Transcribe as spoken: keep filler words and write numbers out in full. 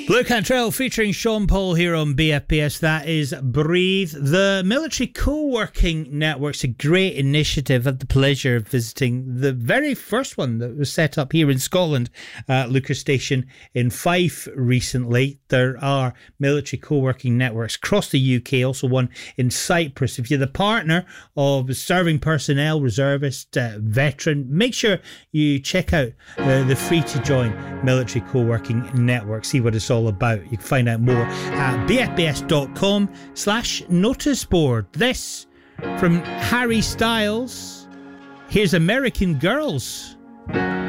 Blue Cantrell featuring Sean Paul here on B F B S. That is Breathe. The Military Co-working Network's a great initiative. I had the pleasure of visiting the very first one that was set up here in Scotland at Lucas Station in Fife recently. There are military co-working networks across the U K, also one in Cyprus. If you're the partner of serving personnel, reservist, uh, veteran, make sure you check out uh, the free to join military co-working network. See what it's all about. You can find out more at bfbs.com slash notice board. This from Harry Styles. Here's American Girls.